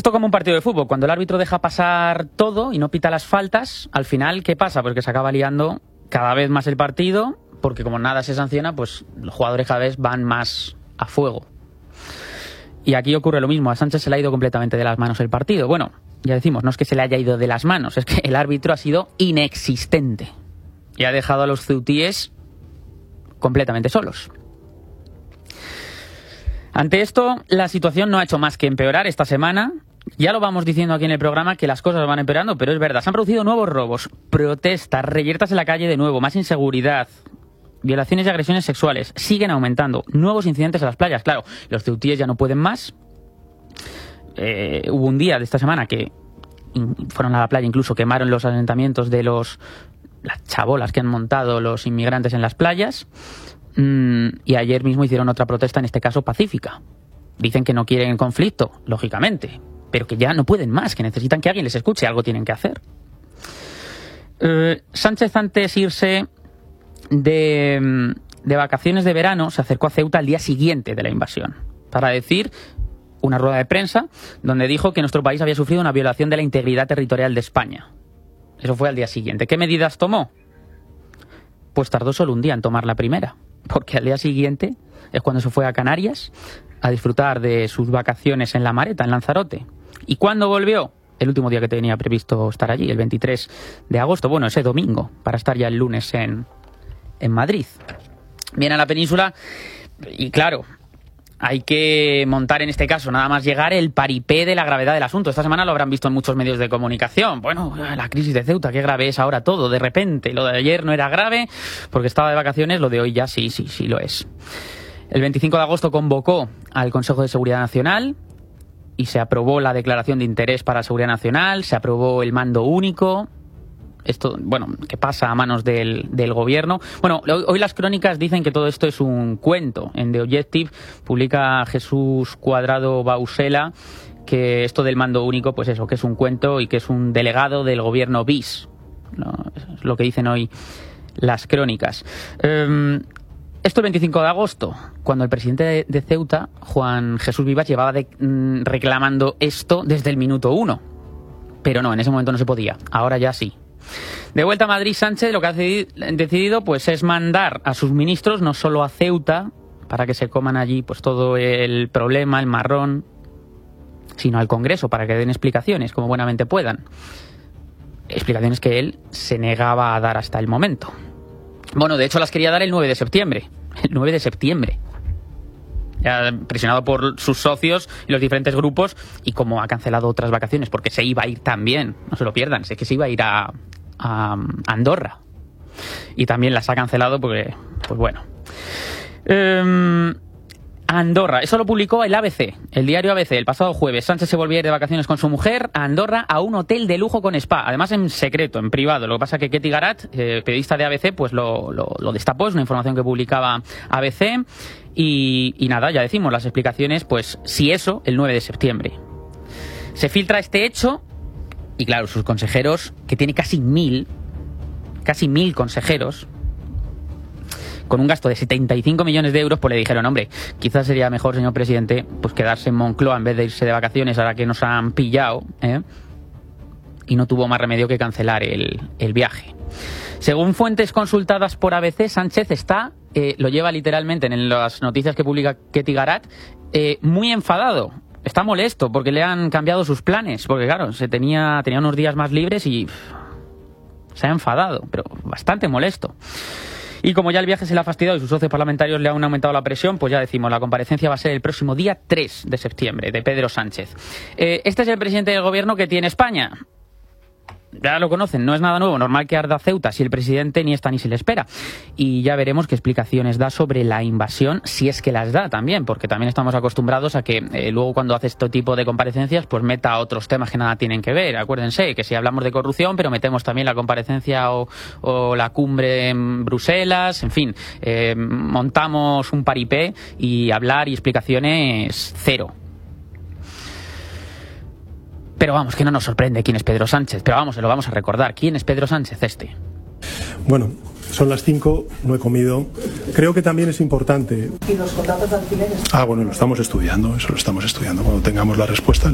Esto como un partido de fútbol, cuando el árbitro deja pasar todo y no pita las faltas, al final, ¿qué pasa? Pues que se acaba liando cada vez más el partido, porque como nada se sanciona, pues los jugadores cada vez van más a fuego. Y aquí ocurre lo mismo, a Sánchez se le ha ido completamente de las manos el partido. Bueno, ya decimos, no es que se le haya ido de las manos, es que el árbitro ha sido inexistente y ha dejado a los ceutíes completamente solos. Ante esto, la situación no ha hecho más que empeorar esta semana. Ya lo vamos diciendo aquí en el programa que las cosas van empeorando, pero es verdad, se han producido nuevos robos, protestas, reyertas en la calle de nuevo, más inseguridad, violaciones y agresiones sexuales siguen aumentando, nuevos incidentes en las playas. Claro, los ceutíes ya no pueden más. Hubo un día de esta semana que fueron a la playa, incluso quemaron los asentamientos de las chabolas que han montado los inmigrantes en las playas. Y ayer mismo hicieron otra protesta, en este caso pacífica. Dicen que no quieren conflicto, lógicamente, pero que ya no pueden más, que necesitan que alguien les escuche, algo tienen que hacer. Sánchez, antes de irse de vacaciones de verano, se acercó a Ceuta al día siguiente de la invasión para decir una rueda de prensa donde dijo que nuestro país había sufrido una violación de la integridad territorial de España. Eso fue al día siguiente. ¿Qué medidas tomó? Pues tardó solo un día en tomar la primera, porque al día siguiente es cuando se fue a Canarias a disfrutar de sus vacaciones en La Mareta, en Lanzarote. ¿Y cuándo volvió? El último día que tenía previsto estar allí, el 23 de agosto, bueno, ese domingo, para estar ya el lunes en Madrid. Viene a la península y claro, hay que montar en este caso, nada más llegar, el paripé de la gravedad del asunto. Esta semana lo habrán visto en muchos medios de comunicación. Bueno, la crisis de Ceuta, qué grave es ahora todo, de repente. Lo de ayer no era grave porque estaba de vacaciones, lo de hoy ya sí lo es. El 25 de agosto convocó al Consejo de Seguridad Nacional y se aprobó la declaración de interés para la seguridad nacional, se aprobó el mando único. Esto, bueno, que pasa a manos del gobierno. Bueno, hoy las crónicas dicen que todo esto es un cuento. En The Objective publica Jesús Cuadrado Bausela que esto del mando único, pues eso, que es un cuento y que es un delegado del gobierno bis, ¿no? Es lo que dicen hoy las crónicas. Esto el 25 de agosto, cuando el presidente de Ceuta, Juan Jesús Vivas, llevaba reclamando esto desde el minuto 1. Pero no, en ese momento no se podía. Ahora ya sí. De vuelta a Madrid, Sánchez lo que ha decidido pues es mandar a sus ministros no solo a Ceuta para que se coman allí pues todo el problema, el marrón, sino al Congreso para que den explicaciones como buenamente puedan. Explicaciones que él se negaba a dar hasta el momento. Bueno, de hecho las quería dar el 9 de septiembre. El 9 de septiembre. Ya presionado por sus socios y los diferentes grupos, y como ha cancelado otras vacaciones porque se iba a ir también, no se lo pierdan, sé que se iba a ir a Andorra y también las ha cancelado porque, pues bueno. Andorra, eso lo publicó el ABC, el diario ABC, el pasado jueves. Sánchez se volvía a ir de vacaciones con su mujer a Andorra, a un hotel de lujo con spa, además en secreto, en privado. Lo que pasa es que Ketty Garat, periodista de ABC, pues lo destapó, es una información que publicaba ABC. Y nada, ya decimos las explicaciones, pues si eso, el 9 de septiembre. Se filtra este hecho y claro, sus consejeros, que tiene casi 1000 consejeros, con un gasto de 75 millones de euros, pues le dijeron, hombre, quizás sería mejor, señor presidente, pues quedarse en Moncloa en vez de irse de vacaciones ahora que nos han pillado, ¿eh? Y no tuvo más remedio que cancelar el viaje. Según fuentes consultadas por ABC, Sánchez está, lo lleva literalmente en las noticias que publica Ketty Garat, muy enfadado. Está molesto porque le han cambiado sus planes, porque claro, tenía unos días más libres y se ha enfadado, pero bastante molesto. Y como ya el viaje se le ha fastidiado y sus socios parlamentarios le han aumentado la presión, pues ya decimos, la comparecencia va a ser el próximo día 3 de septiembre, de Pedro Sánchez. Este es el presidente del gobierno que tiene España. Ya lo conocen, no es nada nuevo, normal que arda Ceuta si el presidente ni está ni se le espera. Y ya veremos qué explicaciones da sobre la invasión, si es que las da también, porque también estamos acostumbrados a que luego cuando hace este tipo de comparecencias pues meta otros temas que nada tienen que ver. Acuérdense que si hablamos de corrupción, pero metemos también la comparecencia o la cumbre en Bruselas, en fin, montamos un paripé y hablar y explicaciones cero. Pero vamos, que no nos sorprende quién es Pedro Sánchez. Pero vamos, se lo vamos a recordar. ¿Quién es Pedro Sánchez este? Bueno, son las 5, no he comido. Creo que también es importante. ¿Y los contratos de alquileres? Bueno, lo estamos estudiando, eso lo estamos estudiando. Cuando tengamos la respuesta